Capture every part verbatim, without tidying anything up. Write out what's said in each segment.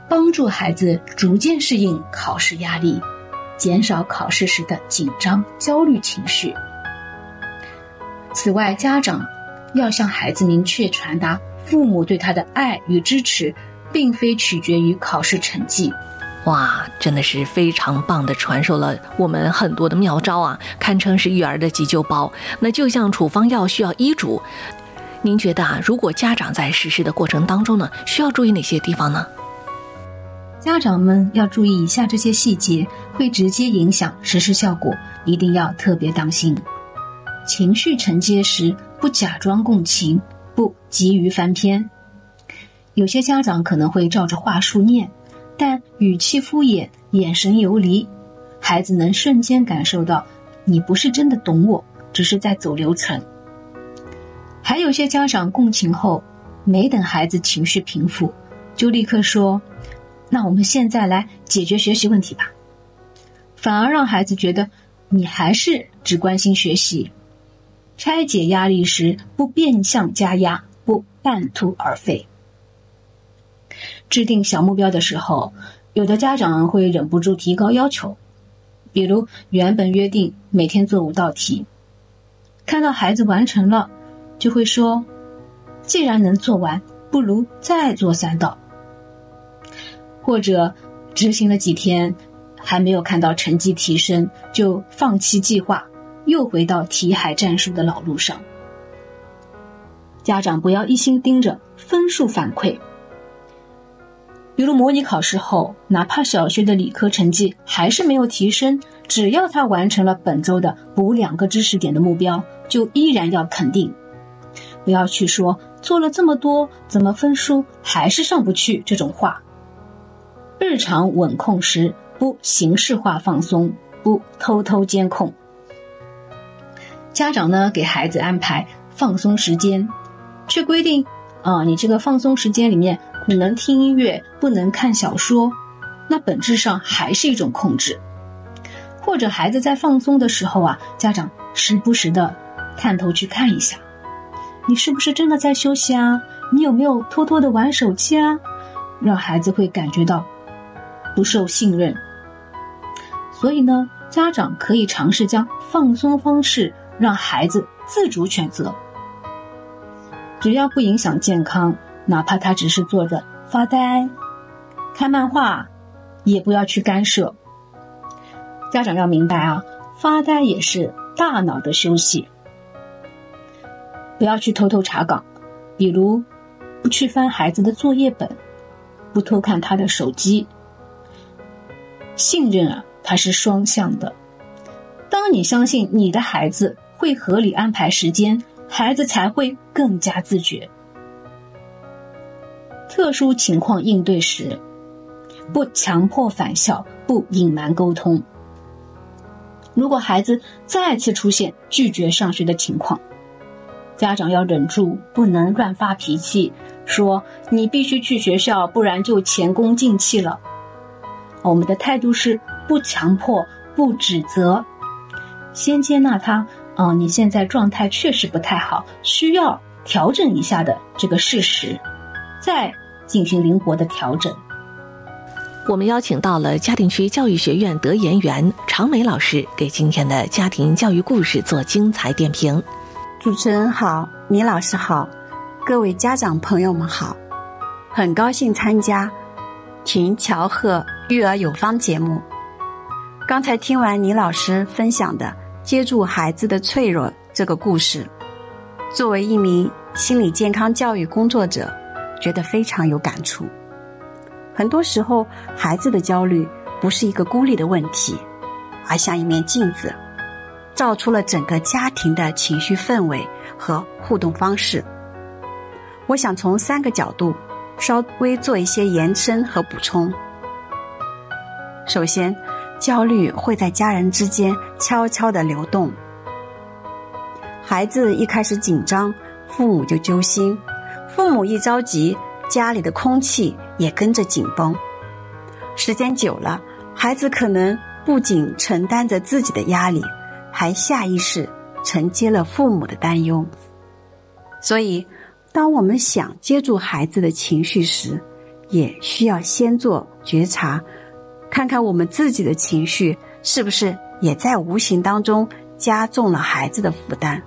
帮助孩子逐渐适应考试压力，减少考试时的紧张、焦虑情绪。此外，家长要向孩子明确传达，父母对他的爱与支持并非取决于考试成绩。 哇，真的是非常棒的传授了我们很多的妙招啊，堪称是育儿的急救包。那就像处方药需要医嘱，您觉得啊，如果家长在实施的过程当中呢，需要注意哪些地方呢？ 家长们要注意以下这些细节，会直接影响实施效果，一定要特别当心。情绪承接时，不假装共情，不急于翻篇。有些家长可能会照着话术念，但语气敷衍，眼神游离，孩子能瞬间感受到你不是真的懂我，只是在走流程。还有些家长共情后，没等孩子情绪平复，就立刻说，那我们现在来解决学习问题吧，反而让孩子觉得你还是只关心学习。拆解压力时，不变相加压，不半途而废。制定小目标的时候，有的家长会忍不住提高要求，比如原本约定每天做五道题，看到孩子完成了，就会说，既然能做完，不如再做三道。或者执行了几天，还没有看到成绩提升，就放弃计划，又回到题海战术的老路上。家长不要一心盯着分数反馈，比如模拟考试后，哪怕小学的理科成绩还是没有提升，只要他完成了本周的补两个知识点的目标，就依然要肯定。不要去说做了这么多，怎么分数还是上不去这种话。日常稳控时，不形式化放松，不偷偷监控。家长呢，给孩子安排放松时间，却规定啊，你这个放松时间里面只能听音乐，不能看小说，那本质上还是一种控制。或者孩子在放松的时候啊，家长时不时的探头去看一下，你是不是真的在休息啊？你有没有偷偷的玩手机啊？让孩子会感觉到不受信任。所以呢，家长可以尝试将放松方式让孩子自主选择，只要不影响健康，哪怕他只是坐着发呆、看漫画，也不要去干涉。家长要明白啊，发呆也是大脑的休息。不要去偷偷查岗，比如不去翻孩子的作业本，不偷看他的手机。信任啊，它是双向的。当你相信你的孩子会合理安排时间，孩子才会更加自觉。特殊情况应对时，不强迫返校，不隐瞒沟通。如果孩子再次出现拒绝上学的情况，家长要忍住，不能乱发脾气，说你必须去学校，不然就前功尽弃了。我们的态度是不强迫，不指责，先接纳他，哦，你现在状态确实不太好，需要调整一下的这个事实，再进行灵活的调整。 我们邀请到了嘉定区教育学院德研员常美老师，给今天的家庭教育故事做精彩点评。 主持人好，米老师好，各位家长朋友们好，很高兴参加群乔贺育儿有方节目。刚才听完倪老师分享的接住孩子的脆弱这个故事，作为一名心理健康教育工作者，觉得非常有感触。很多时候，孩子的焦虑不是一个孤立的问题，而像一面镜子，照出了整个家庭的情绪氛围和互动方式。我想从三个角度稍微做一些延伸和补充。首先，焦虑会在家人之间悄悄地流动。孩子一开始紧张，父母就揪心，父母一着急，家里的空气也跟着紧绷。时间久了，孩子可能不仅承担着自己的压力，还下意识承接了父母的担忧。所以当我们想接住孩子的情绪时， 也需要先做觉察，看看我们自己的情绪是不是也在无形当中加重了孩子的负担。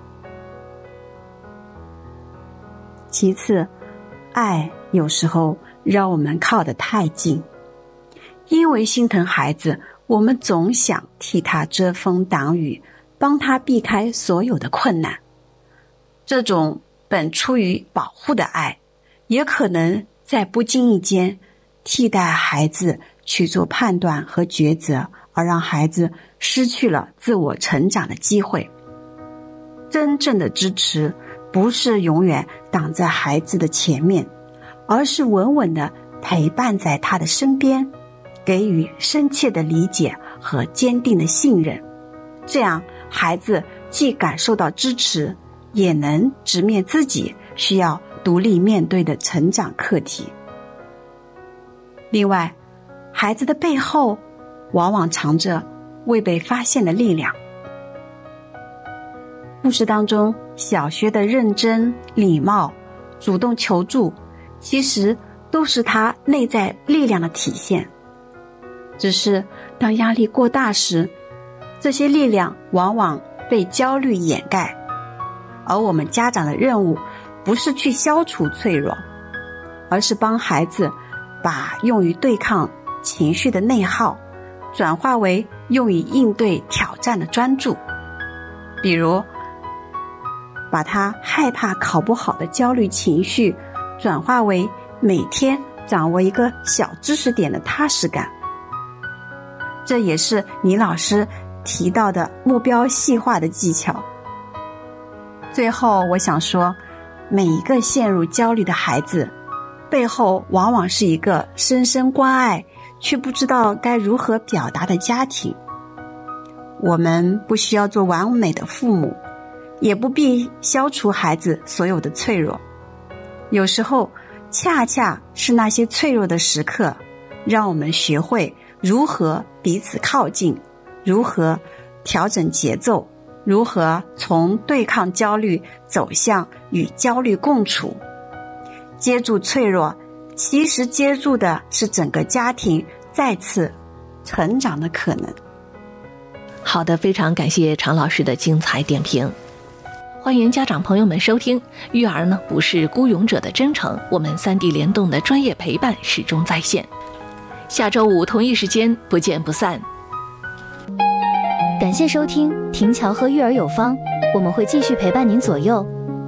其次，爱有时候让我们靠得太近，因为心疼孩子，我们总想替他遮风挡雨，帮他避开所有的困难。这种本出于保护的爱，也可能在不经意间替代孩子去做判断和抉择，而让孩子失去了自我成长的机会。真正的支持不是永远挡在孩子的前面，而是稳稳地陪伴在他的身边，给予深切的理解和坚定的信任。这样孩子既感受到支持，也能直面自己需要独立面对的成长课题。另外，孩子的背后往往藏着未被发现的力量。故事当中，小学的认真、礼貌、主动求助，其实都是他内在力量的体现。只是当压力过大时，这些力量往往被焦虑掩盖。而我们家长的任务不是去消除脆弱，而是帮孩子把用于对抗情绪的内耗转化为用于应对挑战的专注。比如把他害怕考不好的焦虑情绪转化为每天掌握一个小知识点的踏实感。这也是倪老师提到的目标细化的技巧。最后我想说，每一个陷入焦虑的孩子背后往往是一个深深关爱却不知道该如何表达的家庭。我们不需要做完美的父母，也不必消除孩子所有的脆弱。有时候恰恰是那些脆弱的时刻，让我们学会如何彼此靠近，如何调整节奏，如何从对抗焦虑走向与焦虑共处。接住脆弱，其实接住的是整个家庭再次成长的可能。 好的，非常感谢常老师的精彩点评。欢迎家长朋友们收听，育儿呢不是孤勇者的征程，我们三地联动的专业陪伴始终在线。下周五同一时间不见不散。 感谢收听婷乔和育儿有方，我们会继续陪伴您左右。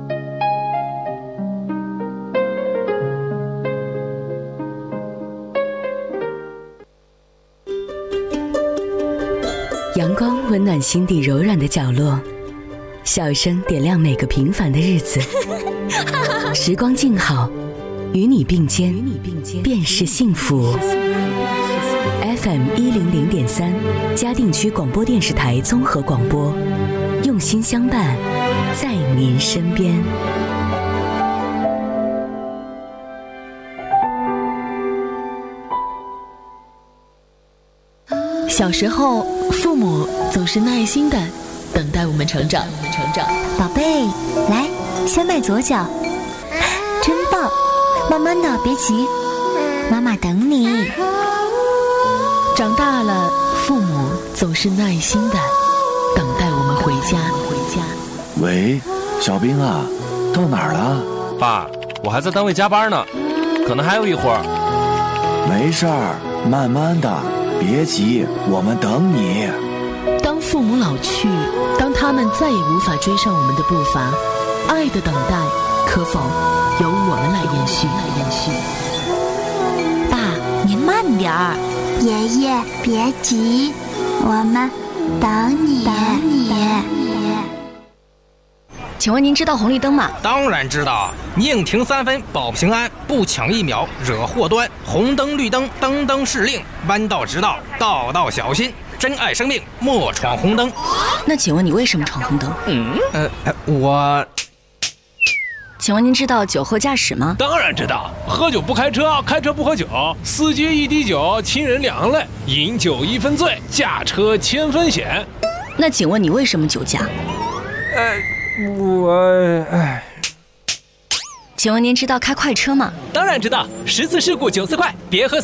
阳光温暖心底柔软的角落，笑声点亮每个平凡的日子。时光静好，与你并肩，便是幸福。F M 一零零点三，嘉定区广播电视台综合广播，用心相伴，在您身边。 小时候，父母总是耐心的等待我们成长。 宝贝，来，先迈左脚，真棒！慢慢的，别急，妈妈等你。 长大了，父母总是耐心的等待我们回家。 喂，小兵啊，到哪儿了？ 爸，我还在单位加班呢，可能还有一会儿。 没事儿，慢慢的，别急，我们等你。 当父母老去，当他们再也无法追上我们的步伐，爱的等待可否由我们来延续？ 爸，您慢点儿。 爷爷别急，我们等你。等你。 请问您知道红绿灯吗？ 当然知道，宁停三分保平安，不抢一秒惹祸端。红灯绿灯灯灯是令，弯道直道道道小心。珍爱生命，莫闯红灯。 那请问你为什么闯红灯？ 嗯，呃，我。 请问您知道酒后驾驶吗？ 当然知道，喝酒不开车，开车不喝酒，司机一滴酒，亲人两泪，饮酒一分醉，驾车千分险。 那请问你为什么酒驾？ 呃，我哎。 请问您知道开快车吗？ 当然知道，十次事故九次快，别和司